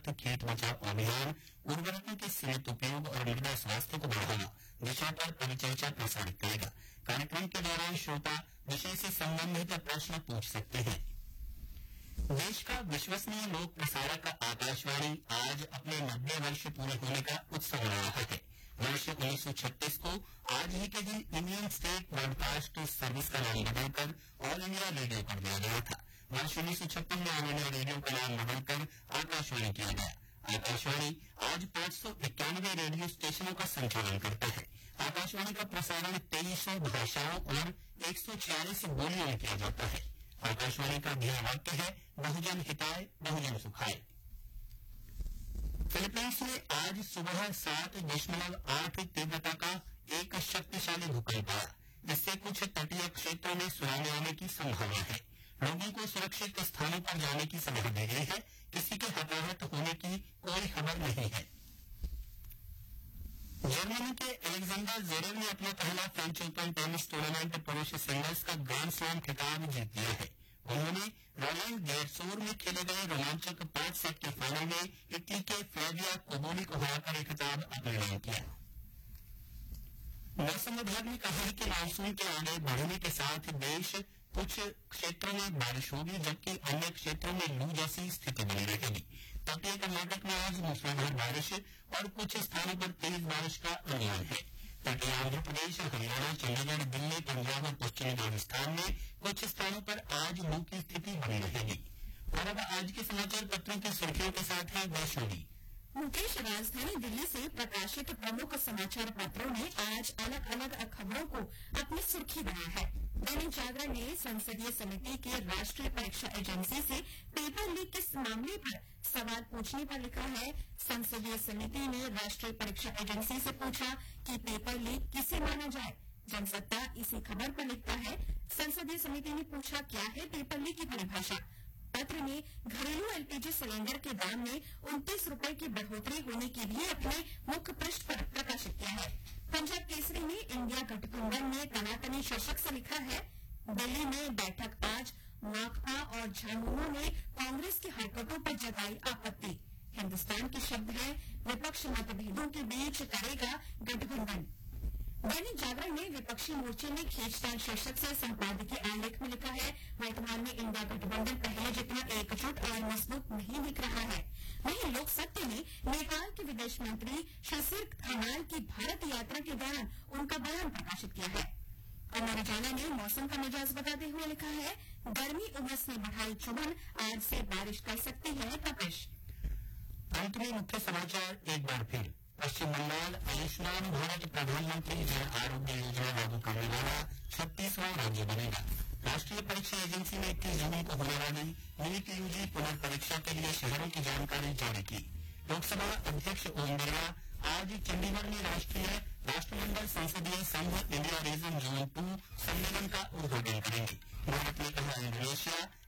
मुक्त खेत बचाओ अभियान, उर्वरकों के सीमित उपयोग और मृदा स्वास्थ्य को बढ़ावा विषय पर परिचर्चा प्रसारित करेगा। कार्यक्रम के दौरान श्रोता विषय से संबंधित प्रश्न पूछ सकते हैं। देश का विश्वसनीय लोक प्रसारक आकाशवाणी आज अपने 90 वर्ष पूरे होने का उत्सव मना रहा है। वर्ष 1936 को आज ही के दिन इंडियन स्टेट ब्रॉडकास्ट सर्विस का नाम बदलकर ऑल इंडिया रेडियो कर दिया गया था। वर्ष 1956 में ऑल इंडिया रेडियो का नाम बदलकर आकाशवाणी किया गया। आकाशवाणी आज 591 रेडियो स्टेशनों का संचालन करता है। आकाशवाणी का प्रसारण 2300 भाषाओं और 146 बोलियों में किया जाता है। आकाशवाणी का ध्येय वाक्य है बहुजन हिताय बहुजन सुखाय। फिलीपींस में आज सुबह 7.8 तीव्रता का एक शक्तिशाली भूकंप आया। इससे कुछ तटीय क्षेत्रों में सुनामी आने की संभावना है। लोगों को सुरक्षित स्थानों पर जाने की सलाह दी गई है। किसी के हताहत होने की कोई खबर नहीं है। जर्मनी के अलेक्जेंडर ज़वेरेव ने अपना पहला फ्रेंच ओपन टेनिस टूर्नामेंट पुरुष सिंगल्स का ग्रैंड स्लैम खिताब जीत लिया है। उन्होंने रोलैंड गैरसोर में खेले गए रोमांचक 5 सेट के फाइनल में इटली के फ्लेविया कोबोली को हराकर ये खिताब अपने नाम किया। मौसम विभाग ने कहा है कि मानसून के आगे बढ़ने के साथ देश कुछ क्षेत्रों में बारिश होगी, जबकि अन्य क्षेत्रों में लू जैसी स्थिति बनी रहेगी। तटीय कर्नाटक में आज मूसलाधार बारिश और कुछ स्थानों पर तेज बारिश का अनुमान है। तटीय आंध्र प्रदेश, हरियाणा, चंडीगढ़, दिल्ली, पंजाब और पश्चिमी राजस्थान में कुछ स्थानों पर आज लू की स्थिति बनी रहेगी। और अब आज के समाचार पत्रों की सुर्खियों के साथ है वैष्णवी। मुकेश, राजधानी दिल्ली से प्रकाशित प्रमुख समाचार पत्रों ने आज अलग अलग खबरों को अपनी सुर्खी बनाया है। दैनिक जागरण ने संसदीय समिति की राष्ट्रीय परीक्षा एजेंसी से पेपर लीक के मामले पर सवाल पूछने पर लिखा है, संसदीय समिति ने राष्ट्रीय परीक्षा एजेंसी से पूछा कि पेपर लीक किसे माना जाए। जनसत्ता इसी खबर पर लिखता है, संसदीय समिति ने पूछा क्या है पेपर लीक की परिभाषा। पत्र में घरेलू एलपीजी सिलेंडर के दाम में 29 रूपये की बढ़ोतरी होने की भी अपने मुख्य पृष्ठ पर प्रकाशित किया है। पंजाब केसरी ने इंडिया गठबंधन में तनातनी शीर्षक से लिखा है, दिल्ली में बैठक आज, माकपा और झामुमो ने कांग्रेस की हरकतों पर जताई आपत्ति। हिन्दुस्तान के शब्द है, विपक्ष मतभेदों के बीच करेगा गठबंधन। दैनिक जागरण ने विपक्षी मोर्चे में खींचतान शीर्षक से संपादकीय आलेख में लिखा है, वर्तमान में इंडिया गठबंधन पहले जितना एकजुट और मजबूत नहीं दिख रहा है। वहीं लोक सत्य ने नेपाल के विदेश मंत्री शशीर खनाल की भारत यात्रा के दौरान उनका बयान प्रकाशित किया है। अमर उजाला ने मौसम का मिजाज बताते हुए लिखा है, गर्मी उमस ने बढ़ाई चुभन, आज से बारिश कर सकती है तपिश। अंत में मुख्य समाचार एक बार फिर। पश्चिम बंगाल आयुष्मान भारत प्रधानमंत्री जन आरोग्य योजना लागू करने वाला 36वां राज्य बनेगा। राष्ट्रीय परीक्षा एजेंसी ने 21 जून को होने वाली नीट यूजी पुनर्परीक्षा के लिए शहरों की जानकारी जारी की। लोकसभा अध्यक्ष ओम बिरला आज चंडीगढ़ में राष्ट्रमंडल संसदीय संघ इंडिया रीजन जोन 2 सम्मेलन का उद्घाटन करेंगे। भारत ने कहा, इंडोनेशिया